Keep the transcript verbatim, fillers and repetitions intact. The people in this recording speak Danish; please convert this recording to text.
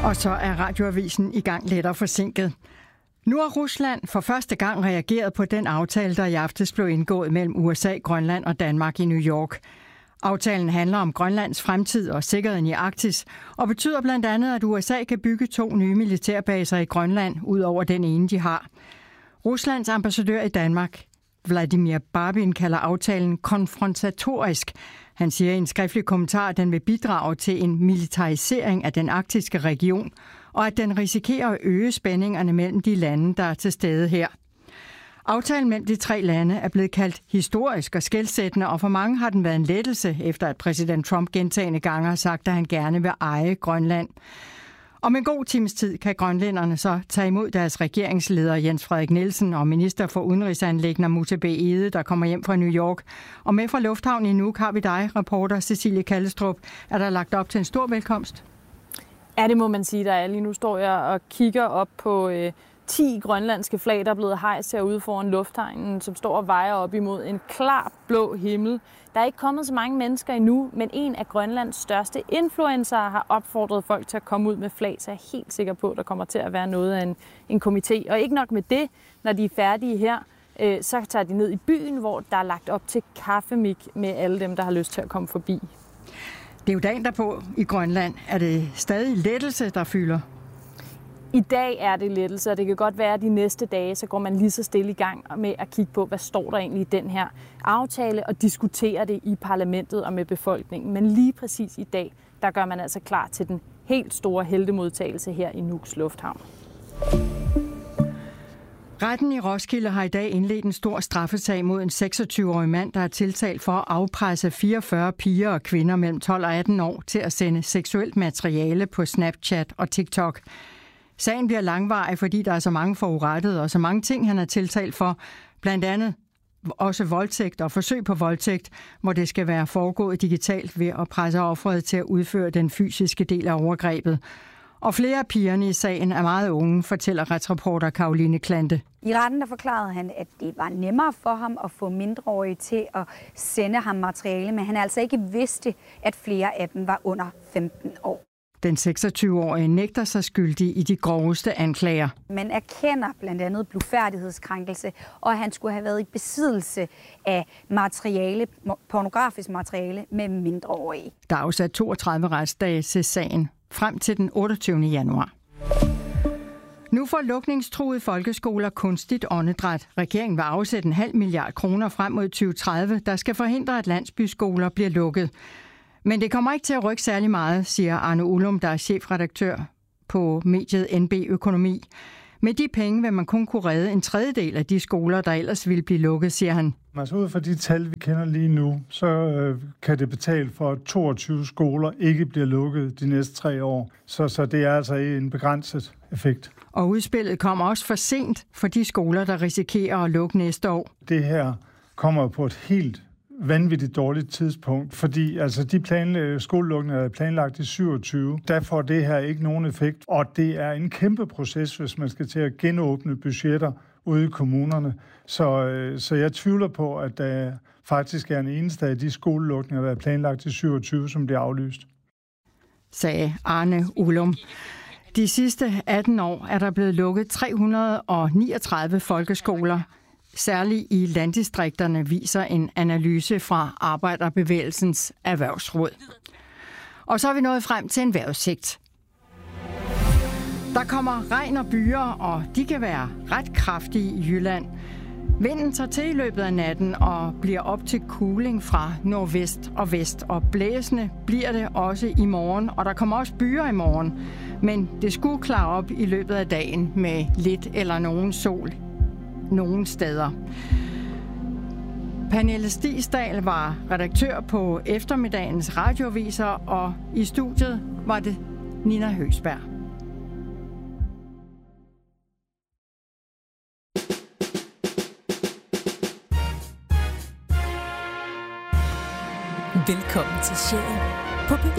Og så er radioavisen i gang lettere forsinket. Nu har Rusland for første gang reageret på den aftale, der i aftes blev indgået mellem U S A, Grønland og Danmark i New York. Aftalen handler om Grønlands fremtid og sikkerheden i Arktis, og betyder blandt andet, at U S A kan bygge to nye militærbaser i Grønland, ud over den ene, de har. Ruslands ambassadør i Danmark, Vladimir Barbin, kalder aftalen konfrontatorisk. Han siger i en skriftlig kommentar, at den vil bidrage til en militarisering af den arktiske region, og at den risikerer at øge spændingerne mellem de lande, der er til stede her. Aftalen mellem de tre lande er blevet kaldt historisk og skelsættende, og for mange har den været en lettelse, efter at præsident Trump gentagne gange har sagt, at han gerne vil eje Grønland. Om en god times tid kan grønlænderne så tage imod deres regeringsleder Jens Frederik Nielsen og minister for udenrigsanliggender Muttebeh Egede, der kommer hjem fra New York. Og med fra lufthavnen i Nuuk har vi dig, reporter Cecilie Kallestrup. Er der lagt op til en stor velkomst? Ja, det må man sige, der er. Lige nu står jeg og kigger op på øh, ti grønlandske flag, der er blevet hejst herude foran lufthavnen, som står og vejer op imod en klar blå himmel. Der er ikke kommet så mange mennesker endnu, men en af Grønlands største influencer har opfordret folk til at komme ud med flag, så jeg er helt sikker på, at der kommer til at være noget af en, en komité. Og ikke nok med det, når de er færdige her, øh, så tager de ned i byen, hvor der er lagt op til kaffemik med alle dem, der har lyst til at komme forbi. Det er jo dagen derpå i Grønland. Er det stadig lettelse, der fylder? I dag er det lettelse, og det kan godt være, at de næste dage, så går man lige så stille i gang med at kigge på, hvad står der egentlig i den her aftale, og diskutere det i parlamentet og med befolkningen. Men lige præcis i dag, der gør man altså klar til den helt store heltemodtagelse her i Nuuks Lufthavn. Retten i Roskilde har i dag indledt en stor straffesag mod en seksogtyve-årig mand, der er tiltalt for at afpresse fireogfyrre piger og kvinder mellem tolv og atten år til at sende seksuelt materiale på Snapchat og TikTok. Sagen bliver langvarig, fordi der er så mange forurettede og så mange ting, han er tiltalt for, blandt andet også voldtægt og forsøg på voldtægt, hvor det skal være foregået digitalt ved at presse offeret til at udføre den fysiske del af overgrebet. Og flere af pigerne i sagen er meget unge, fortæller retsreporter Caroline Klante. I retten der forklarede han, at det var nemmere for ham at få mindreårige til at sende ham materiale, men han altså ikke vidste, at flere af dem var under femten år. Den seksogtyve-årige nægter sig skyldig i de groveste anklager. Man erkender blandt andet blufærdighedskrænkelse, og at han skulle have været i besiddelse af materiale, pornografisk materiale med mindreårige. Der er afsat toogtredive retsdage til sagen frem til den otteogtyvende januar. Nu får lukningstruede folkeskoler kunstigt åndedræt. Regeringen vil afsætte en halv milliard kroner frem mod tyve tredive, der skal forhindre, at landsbyskoler bliver lukket. Men det kommer ikke til at rykke særlig meget, siger Arne Ullum, der er chefredaktør på mediet N B Økonomi. Med de penge vil man kun kunne redde en tredjedel af de skoler, der ellers ville blive lukket, siger han. Altså ud fra de tal, vi kender lige nu, så øh, kan det betale for, at toogtyve skoler ikke bliver lukket de næste tre år. Så, så det er altså en begrænset effekt. Og udspillet kommer også for sent for de skoler, der risikerer at lukke næste år. Det her kommer på et helt vanvittigt dårligt tidspunkt, fordi altså de plan, skolelukninger er planlagt i syvogtyve. Der får det her ikke nogen effekt, og det er en kæmpe proces, hvis man skal til at genåbne budgetter ude i kommunerne. Så, så jeg tvivler på, at der faktisk er en eneste af de skolelukninger, der er planlagt i syvogtyve, som bliver aflyst. Sagde Arne Ullum. De sidste atten år er der blevet lukket tre hundrede og niogtredive folkeskoler. Særligt i landdistrikterne, viser en analyse fra Arbejderbevægelsens Erhvervsråd. Og så er vi nået frem til en vejrudsigt. Der kommer regn og byer, og de kan være ret kraftige i Jylland. Vinden tager til i løbet af natten og bliver op til kuling fra nordvest og vest. Og blæsende bliver det også i morgen, og der kommer også byer i morgen. Men det skulle klare op i løbet af dagen med lidt eller nogen sol nogle steder. Pernille Stigsdal var redaktør på eftermiddagens radioaviser, og i studiet var det Nina Høgsberg. Velkommen til Sjælen på